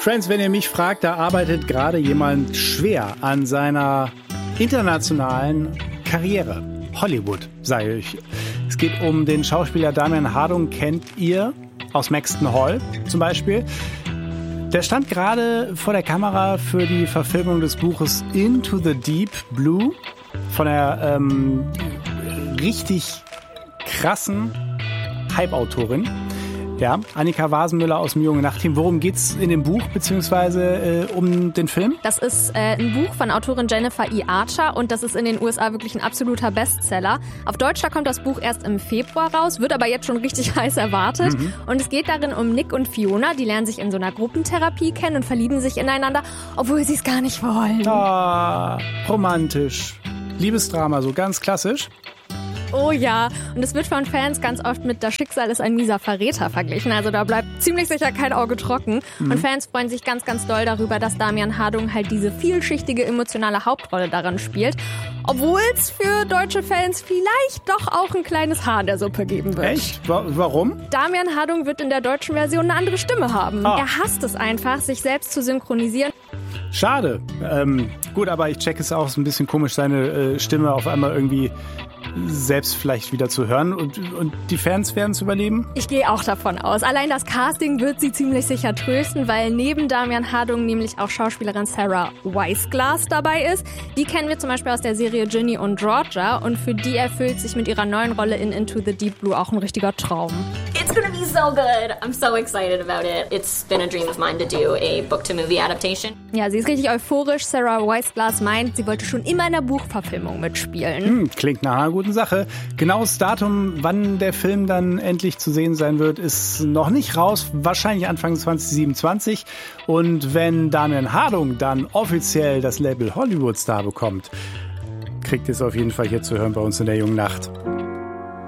Friends, wenn ihr mich fragt, da arbeitet gerade jemand schwer an seiner internationalen Karriere. Hollywood, sage ich. Es geht um den Schauspieler Damian Hardung, kennt ihr aus Maxton Hall zum Beispiel. Der stand gerade vor der Kamera für die Verfilmung des Buches Into the Deep Blue von der richtig krassen Hype-Autorin. Ja, Annika Wasenmüller aus dem Junge Nacht-Team. Worum geht's in dem Buch, beziehungsweise um den Film? Das ist ein Buch von Autorin Jennifer E. Archer und das ist in den USA wirklich ein absoluter Bestseller. Auf Deutsch, da kommt das Buch erst im Februar raus, wird aber jetzt schon richtig heiß erwartet. Und es geht darin um Nick und Fiona, die lernen sich in so einer Gruppentherapie kennen und verlieben sich ineinander, obwohl sie es gar nicht wollen. Ah, romantisch. Liebesdrama, so ganz klassisch. Oh ja, und es wird von Fans ganz oft mit Das Schicksal ist ein mieser Verräter verglichen. Also da bleibt ziemlich sicher kein Auge trocken. Und Fans freuen sich ganz, ganz doll darüber, dass Damian Hardung halt diese vielschichtige emotionale Hauptrolle daran spielt. Obwohl es für deutsche Fans vielleicht doch auch ein kleines Haar in der Suppe geben wird. Echt? Warum? Damian Hardung wird in der deutschen Version eine andere Stimme haben. Er hasst es einfach, sich selbst zu synchronisieren. Schade. Gut, aber ich check es auch, so ein bisschen komisch, seine Stimme auf einmal irgendwie selbst vielleicht wieder zu hören. Und die Fans werden es überleben? Ich gehe auch davon aus. Allein das Casting wird sie ziemlich sicher trösten, weil neben Damian Hardung nämlich auch Schauspielerin Sarah Weisglass dabei ist. Die kennen wir zum Beispiel aus der Serie Ginny und Georgia und für die erfüllt sich mit ihrer neuen Rolle in Into the Deep Blue auch ein richtiger Traum. It's gonna be so good. I'm so excited about it. It's been a dream of mine to do a book-to-movie adaptation. Ja, sie ist richtig euphorisch. Sarah Weisglass meint, sie wollte schon immer in der Buchverfilmung mitspielen. Klingt nach einer guten Sache. Genaues Datum, wann der Film dann endlich zu sehen sein wird, ist noch nicht raus. Wahrscheinlich Anfang 2027. Und wenn Damian Hardung dann offiziell das Label Hollywood Star bekommt, kriegt ihr es auf jeden Fall hier zu hören bei uns in der Jungen Nacht.